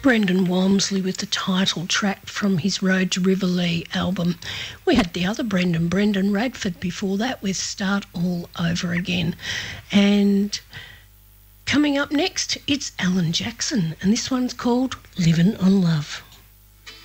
Brendan Walmsley with the title track from his Road to Riverlea album. We had the other Brendan Radford before that with Start All Over Again. And coming up next, it's Alan Jackson, and this one's called Livin' on Love.